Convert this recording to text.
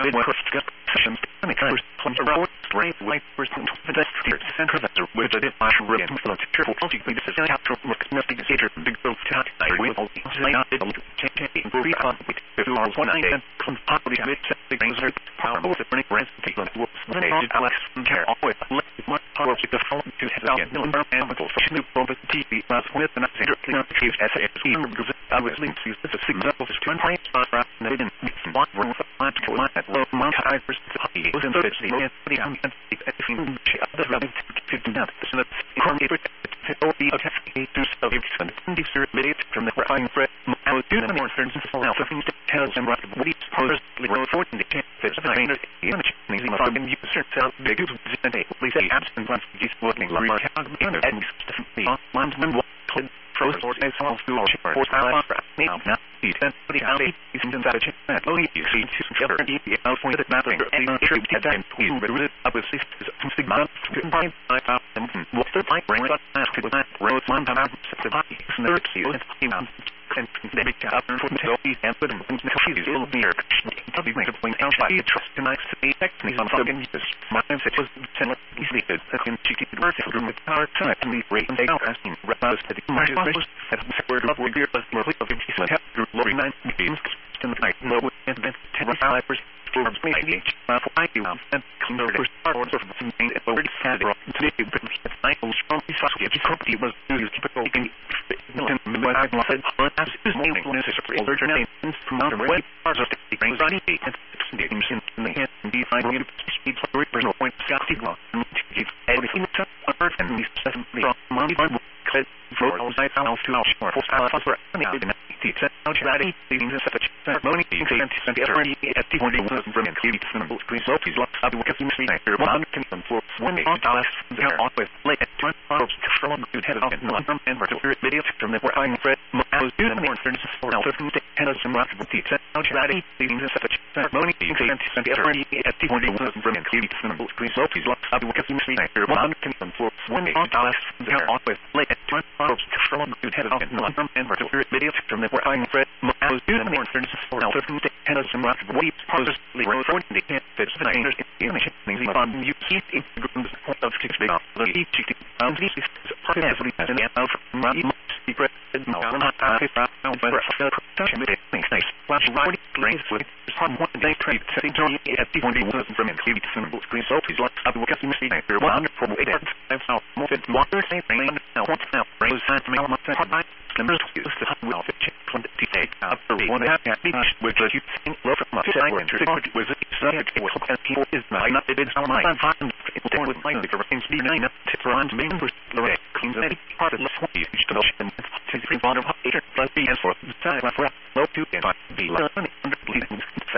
with sessions, and colors, report, straight, white, person, pedestrians, and professor, with a flash rim, cheerful, logically, this is a capture, investigator, big bill, tat, I will all the change, improve, with 2 and completely mid, things are powerful, the burning brands, take on the wolves, the age, Alex, care, all with, much power, the phone, to have out, number, amicable, new robot, TV, with an actor, clear, case, SAS, because I was linked to the examples to point, and then, one room, five, to line, at low, mount, I first, he was in the city, and the everything, other rabbit, to do that, so that's, or the attack, to sell it, and the survey from the frying bread, I was doing more certain for alpha things to tell them right, what each supposedly wrote for the chance that the trainer, even using fucking user cell, big use, and they say absent ones, just working, and the ones when what frozen or as well to or style now the the alley is in that chat only you see to cover the point that mapping the true and we root up with this sigma to find what the like bring that to that road one time the body is nerd and they make up for the selfies and put them in the she's will be here to be made a point out by trust tonight to be techniques on fucking use my mindset was similar easily that can check it worth it with power time and the rate and they are asking rebels to the was at the word of beer was more of a piece of through lori 9 beams in the night no and then 10 hours for me I do and converted or something already had today but I was from the property was typical I said as is mainly necessary older names from outer way parts of the brain body and names in the hand and define you speed for personal point safety law and everything earth and we seven from money could floor outside house to house or for any teacher out that things such ceremony and the attorney at the morning was from including symbols green so please look up what you see there one can for when they are there on with late at time from good head of and particular video from the I'm Fred I was doing more things for now from the and some rock with teacher out that things such ceremony and the attorney at the morning was from including symbols green so please look up what you see there one can for when they are there on with late at time from good head of and particular video from the I'm Fred I was doing more things for now from the and some rock with supposedly wrote for the can't fit the angers in the things on you keep in the group of six big off the each this is part of the and out from secret no protection with things nice flash right brains with some one day trade setting to at the one was from including symbols green so please like I will get you see there 100 I've now more than water say rain now what now rain time to make my part numbers is the will fit from the take after one half with the you think low from my side was it people is not it is my find it with my the things be 9 to run members the cleans any part of the you to know and to free bottom 8 plus b and for the time for low to and be